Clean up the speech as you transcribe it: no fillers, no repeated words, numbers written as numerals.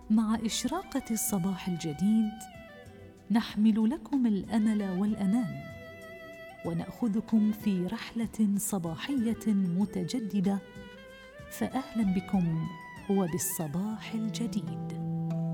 مع إشراقة الصباح الجديد نحمل لكم الأمل والأمان، ونأخذكم في رحلة صباحية متجددة، فأهلا بكم وبالصباح الجديد.